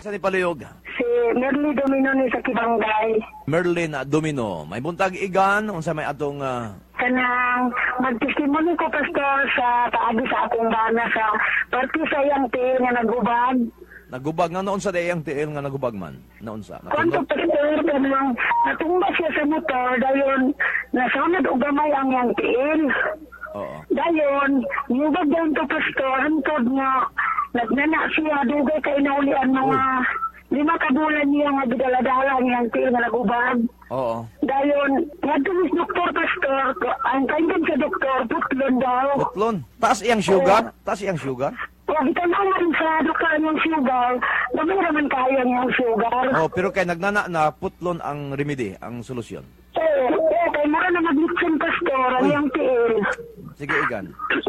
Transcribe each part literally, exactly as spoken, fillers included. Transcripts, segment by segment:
Sa ni paluyog? Si Merly Domino ni sa Kibanggay. Merlin Domino. May buntag igan, unsa may atong... Uh... Kanang magtestimony ko, Pastor, sa paagi sa akong bana sa party sa iyang tiil nga nagubag. Nagubag nga noon sa dayang tiil nga nagubag man? Noon sa? Kwanto, Pastor, kanang natumba siya sa motor, dayon nasunod o gamay ang iyang tiil. Oo. Dayon, niyubag dayon to, Pastor, hantod nga nagnana siya, dugay kay naulian mga Uy. lima kabulan niya nga gidaladala niyang tiil nga nagubag. Oo. Dayon, nagtumis doktor, Pastor, ang kaingan sa doktor, putlon daw. Putlon? Taas iyang sugar? Taas iyang sugar? O, itanawan sa doktor niyang sugar, gamay raman kaya niyang sugar. Oh, pero kay nagnana na putlon ang remedy, ang solusyon. Oo, oo, kay mara na maglitsin, Pastor, ang Uy. iyang tiil. Sige, igan.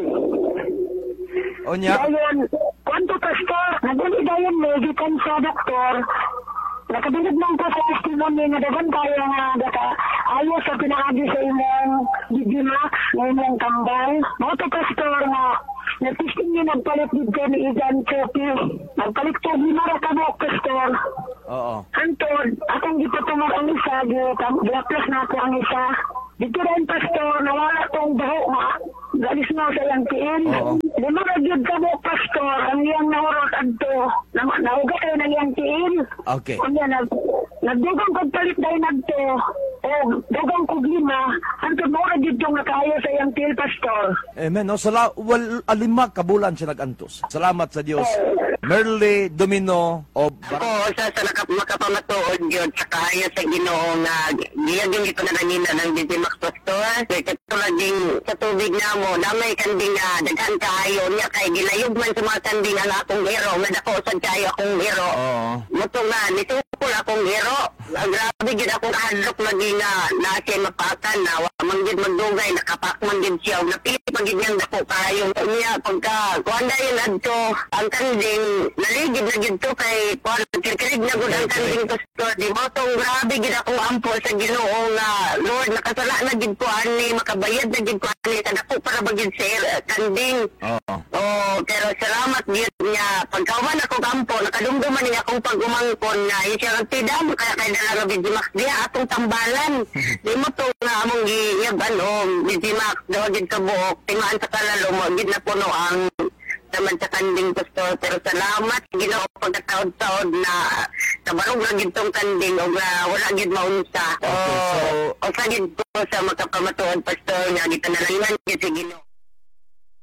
O niya? Dayon, kwanto, Pastor, nagali dayon mo, gikan sa doktor, nakabilib lang ko sa testimony na dagan kaya nga daka ayaw sa pinakagi sa imong Digimax, na imong tambal. Mga to, Pastor, nga nagtisting niya nagpalit dito ni Igan Chopi. Nagpalit ko, ginara ka mo, Pastor. Oo. Antod, akong gipatumar ang isa, gilaplas na ako ang isa. Dito rin, Pastor, nawala tong baho nga. Galis mo sa iyang tiil. Oo. Lima na gyud ka mo, Pastor, ang iyang nahurot adto. Na- Nauga kayo ng iyang tiil. Okay. Kung yan, nag, nagdugang kong palit dahil nagto. O, dugang kong lima. Antod mo na gyud yung nakaya sa iyang tiil, Pastor. Amen. No? Sala, wal, alima kabulan siya nagantos. Salamat sa Diyos. Merly Domino o Ako, sa sa nakap makapamatuod yun, sa kaya sa Ginoo nga, diyan yung ito na nanina ng Digimax Pastor. Katulad din sa tubig na mo, damay kanding nga, daghan kayo niya kay gilayog man sa mga kanding ang akong hero, nga dako sa kayo akong hero. Oo. Muto nga, nitukol akong hero. Ang grabe gid akong hadlok lagi nga, nasi mapakan na, manggid magdugay, nakapakman gid siya, napili magid niyang dako kayo. Niya, pagka, kuhan na yun adto, ang kanding, naligid na gid to kay, kuhan, kirkirig na gud ang kanding Pastor. Di mo tong grabe gid akong ampo sa Ginoo nga, Lord, nakasala na gid ko ani, makabayad na gid ko ani, sa dako para bagid sa uh, kanding. Oo. Oh, pero salamat gid niya. Pagkawan ako kampo, nakadumduman niya akong pag-umangkon nga, yung siya nagtidam, kaya kay dala nga Digimax diya, atong tambalan. Di mo to nga among giyag, ano, Digimax, daw gid ka buok, tingaan sa kalalo mo, gid na puno ang naman sa kanding, Pastor. Pero salamat, Ginoo, pagkataod-taod na kabarog na gid tong kanding, o nga wala gid maunsa. Okay, so- O, o sa gid ko sa makapamatuod, Pastor, nga gid na lang gid si Ginoo.